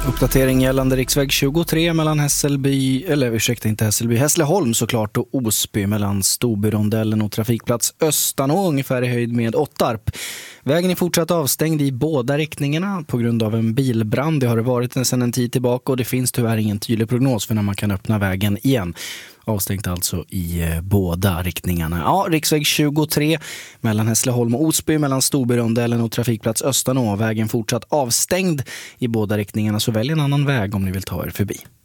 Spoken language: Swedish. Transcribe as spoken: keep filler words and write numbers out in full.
Uppdatering gällande riksväg tjugotre mellan Hässelby, eller ursäkta inte Hässelby, Hässleholm såklart, och Osby mellan Storbyrondellen och trafikplats Östanå ungefär i höjd med Åttarp. Vägen är fortsatt avstängd i båda riktningarna på grund av en bilbrand. Det har det varit sedan en tid tillbaka och det finns tyvärr ingen tydlig prognos för när man kan öppna vägen igen. Avstängt alltså i eh, båda riktningarna. Ja, riksväg tjugotre mellan Hässleholm och Osby mellan Storbyrondellen och trafikplats Östanå. Vägen fortsatt avstängd i båda riktningarna, så välj en annan väg om ni vill ta er förbi.